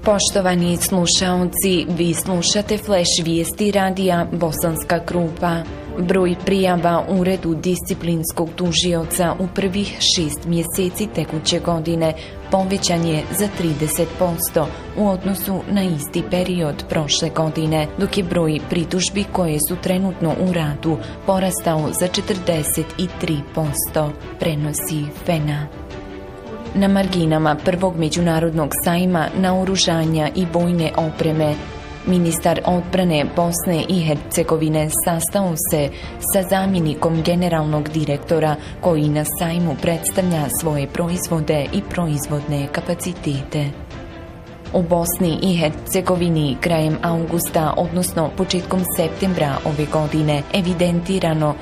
Poštovani slušaoci, vi slušate Flash vijesti radija Bosanska Krupa. Broj prijava Uredu disciplinskog tužioca u prvih 6 mjeseci tekuće godine povećan je za 30% u odnosu na isti period prošle godine, dok je broj pritužbi koje su trenutno u radu porastao za 43%, prenosi FENA. Na marginama prvog međunarodnog sajma naoružanja i vojne opreme, ministar odbrane Bosne i Hercegovine sastao se sa zamjenikom generalnog direktora koji na sajmu predstavlja svoje proizvode i proizvodne kapacitete. U Bosni i Hercegovini krajem augusta, odnosno početkom septembra ove godine, evidentirano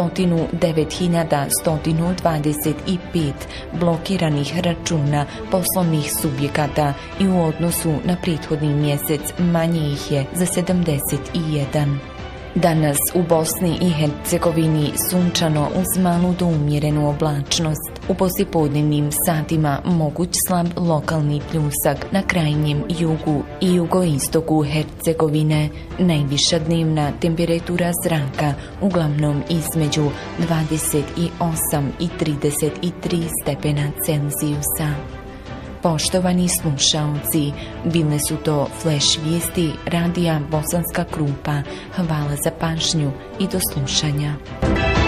109.125 blokiranih računa poslovnih subjekata i u odnosu na prethodni mjesec manje ih je za 71. Danas u Bosni i Hercegovini sunčano uz malu do umjerenu oblačnost. U poslijepodnevnim satima moguć slab lokalni pljusak na krajnjem jugu i jugoistoku Hercegovine. Najviša dnevna temperatura zraka uglavnom između 28 i 33 stepena Celzijusa. Poštovani slušaoci, bile su to Flash vijesti radija Bosanska Krupa. Hvala za pažnju i do slušanja.